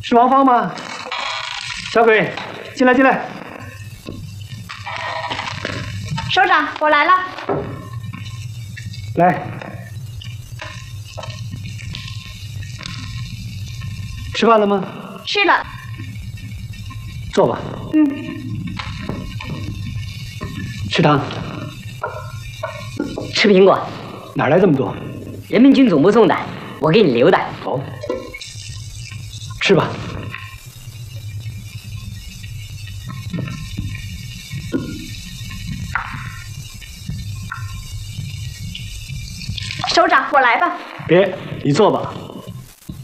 是王芳吗？小鬼，进来，进来。 首长，我来了。 来，吃饭了吗？ 吃了。 坐吧。吃糖。 吃苹果。 哪来这么多？ 人民军总部送的，我给你留的。 哦。吃吧。 首长，我来吧。 别，你坐吧。